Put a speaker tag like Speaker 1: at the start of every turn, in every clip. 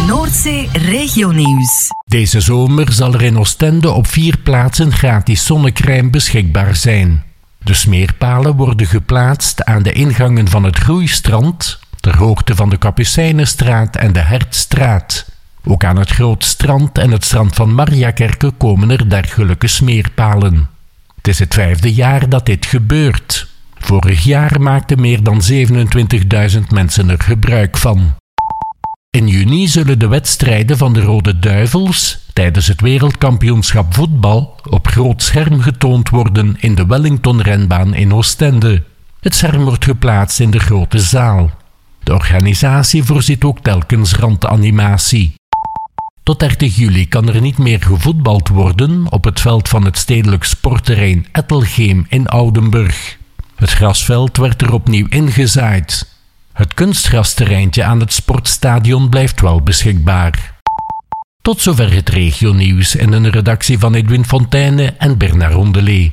Speaker 1: Noordzee Regionieuws.
Speaker 2: Deze zomer zal er in Oostende op 4 plaatsen gratis zonnecrème beschikbaar zijn. De smeerpalen worden geplaatst aan de ingangen van het Groeistrand, ter hoogte van de Kapucijnenstraat en de Hertstraat. Ook aan het Groot Strand en het strand van Mariakerke komen er dergelijke smeerpalen. Het is het 5e jaar dat dit gebeurt. Vorig jaar maakten meer dan 27.000 mensen er gebruik van. In juni zullen de wedstrijden van de Rode Duivels tijdens het wereldkampioenschap voetbal op groot scherm getoond worden in de Wellington-renbaan in Oostende. Het scherm wordt geplaatst in de grote zaal. De organisatie voorziet ook telkens randanimatie. Tot 30 juli kan er niet meer gevoetbald worden op het veld van het stedelijk sportterrein Ettelgeem in Oudenburg. Het grasveld werd er opnieuw ingezaaid. Het kunstgrasterreintje aan het sportstadion blijft wel beschikbaar. Tot zover het regionieuws in een redactie van Edwin Fontaine en Bernard Rondelet.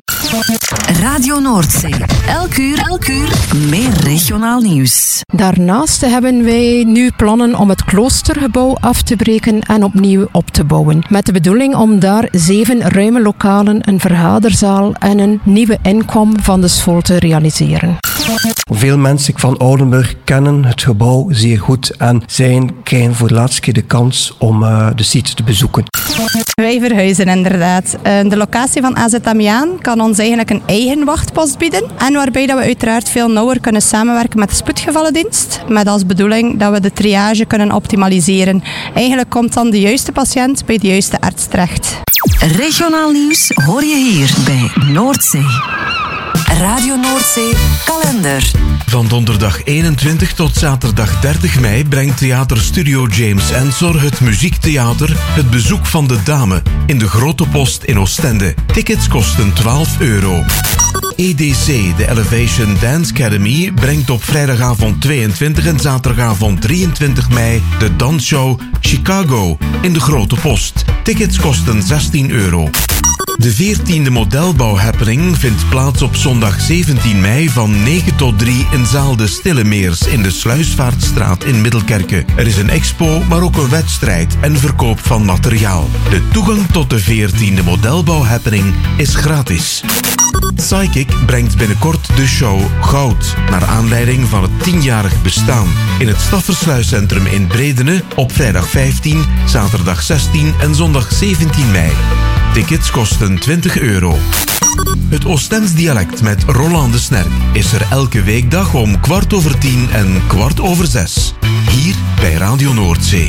Speaker 1: Radio Noordzee. Elk uur meer regionaal nieuws.
Speaker 3: Daarnaast hebben wij nu plannen om het kloostergebouw af te breken en opnieuw op te bouwen. Met de bedoeling om daar 7 ruime lokalen, een vergaderzaal en een nieuwe inkom van de school te realiseren.
Speaker 4: Veel mensen van Oudenburg kennen het gebouw zeer goed en krijgen voor de laatste keer de kans om de site te bezoeken.
Speaker 5: Wij verhuizen inderdaad. De locatie van AZ Amiaan kan ons eigenlijk een eigen wachtpost bieden. En waarbij dat we uiteraard veel nauwer kunnen samenwerken met de spoedgevallendienst. Met als bedoeling dat we de triage kunnen optimaliseren. Eigenlijk komt dan de juiste patiënt bij de juiste arts terecht.
Speaker 1: Regionaal nieuws hoor je hier bij Noordzee. Radio Noordzee kalender.
Speaker 6: Van donderdag 21 tot zaterdag 30 mei brengt Theater Studio James Ensor het muziektheater Het Bezoek van de Dame in de Grote Post in Oostende. Tickets kosten €12. EDC, de Elevation Dance Academy, brengt op vrijdagavond 22 en zaterdagavond 23 mei de dansshow Chicago in de Grote Post. Tickets kosten €16. De 14e modelbouw-happening vindt plaats op zondag 17 mei van 9 tot 3 in zaal De Stillemeers in de Sluisvaartstraat in Middelkerke. Er is een expo, maar ook een wedstrijd en verkoop van materiaal. De toegang tot de 14e modelbouw-happening is gratis. Psychic brengt binnenkort de show Goud, naar aanleiding van het 10-jarig bestaan. In het Staffersluiscentrum in Bredene op vrijdag 15, zaterdag 16 en zondag 17 mei. Tickets kosten €20. Het Oostends dialect met Roland de Snerk is er elke weekdag om 10:15 en 6:15. Hier bij Radio Noordzee.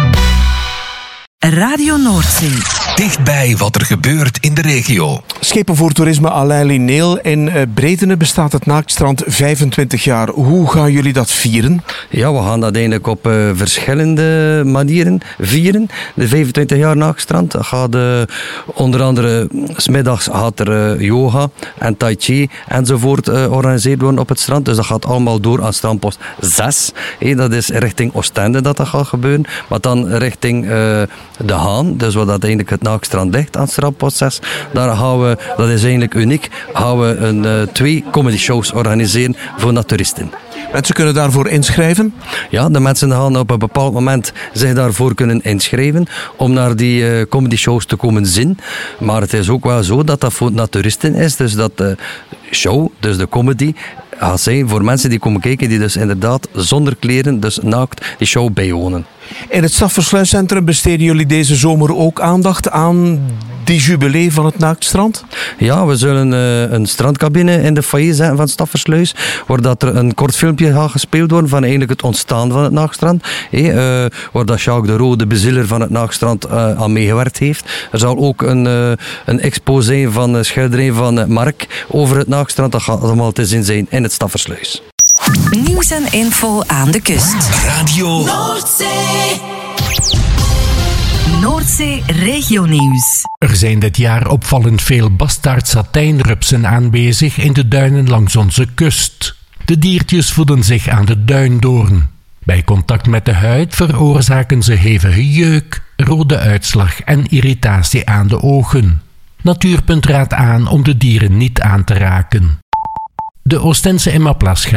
Speaker 1: Radio Noordzee.
Speaker 7: Dichtbij wat er gebeurt in de regio.
Speaker 4: Schepen voor toerisme Alain Lineel. In Bredene bestaat het Naaktstrand 25 jaar. Hoe gaan jullie dat vieren?
Speaker 8: Ja, we gaan dat eigenlijk op verschillende manieren vieren. De 25 jaar Naaktstrand. Gaat onder andere 's middags gaat er yoga en tai chi enzovoort georganiseerd worden op het strand. Dus dat gaat allemaal door aan strandpost 6. Dat is richting Oostende dat gaat gebeuren. Maar dan richting De Haan, dus waar dat eigenlijk het Naaktstrand ligt aan strandpost 6. Daar gaan we, dat is eigenlijk uniek, gaan we 2 comedy shows organiseren voor naturisten.
Speaker 4: Mensen kunnen daarvoor inschrijven?
Speaker 8: Ja, de mensen gaan op een bepaald moment zich daarvoor kunnen inschrijven om naar die comedy shows te komen zien. Maar het is ook wel zo dat dat voor naturisten is, dus dat de show, dus de comedy, gaat zijn voor mensen die komen kijken, die dus inderdaad zonder kleren, dus naakt, die show bijwonen.
Speaker 4: In het Staffersluiscentrum besteden jullie deze zomer ook aandacht aan die jubilee van het Naaktstrand?
Speaker 8: Ja, we zullen een strandcabine in de foyer zetten van Staffersluis, waar dat er een kort filmpje gaat gespeeld worden van eigenlijk het ontstaan van het Naaktstrand. Waar dat Jacques de Roo, de bezieler van het Naaktstrand, aan meegewerkt heeft. Er zal ook een expo zijn van schilderijen van Mark over het Naaktstrand. Dat gaat allemaal te zien zijn in het Staffersluis.
Speaker 1: Nieuws en info aan de kust.
Speaker 7: Radio
Speaker 1: Noordzee. Noordzee regionieuws.
Speaker 2: Er zijn dit jaar opvallend veel bastaard satijnrupsen aanwezig in de duinen langs onze kust. De diertjes voeden zich aan de duindoorn. Bij contact met de huid veroorzaken ze hevige jeuk, rode uitslag en irritatie aan de ogen. Natuurpunt raadt aan om de dieren niet aan te raken. De Oostense Emma Plas